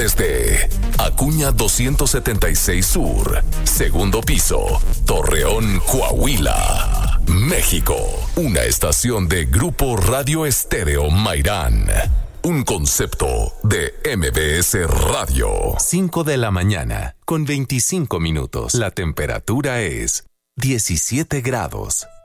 desde Acuña 276 Sur, segundo piso, Torreón, Coahuila, México. Una estación de Grupo Radio Estéreo Mairán. Un concepto de MBS Radio. 5 de la mañana, con 25 minutos. La temperatura es 17 grados.